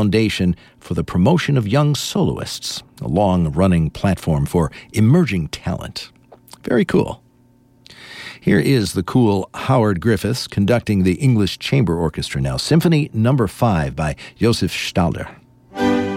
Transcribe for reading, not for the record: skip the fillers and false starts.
Foundation for the Promotion of Young Soloists, a long-running platform for emerging talent. Very cool. Here is the cool Howard Griffiths conducting the English Chamber Orchestra now. Symphony No. 5 by Josef Stadler.